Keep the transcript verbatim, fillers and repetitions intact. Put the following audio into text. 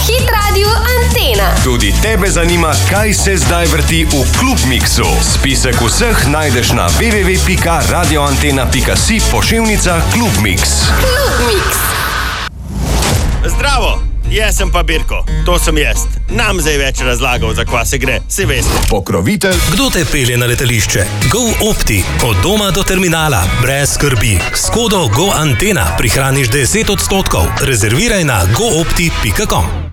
Hit Radio Antena. Tudi tebe zanima, kaj se zdaj vrti v Klub Miksu. Spisek vseh najdeš na w w w pika radioantena pika si pošiljnica Klub Mix. Klub Mix. Zdravo, jaz sem pa Birko, to sem jaz. Nam zdaj več razlagal, za kva se gre, si veste. Pokrovitelj. Kdo te pelje na letališče? GoOpti. Od doma do terminala. Brez skrbi. S kodo GoAntena prihraniš deset odstotkov. Rezerviraj na goopti pika com.